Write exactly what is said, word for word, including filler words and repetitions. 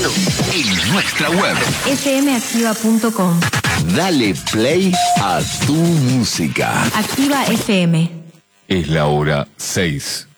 escuchando en nuestra web f m activa punto com. Dale play a tu música. Activa F M. Es la hora seis.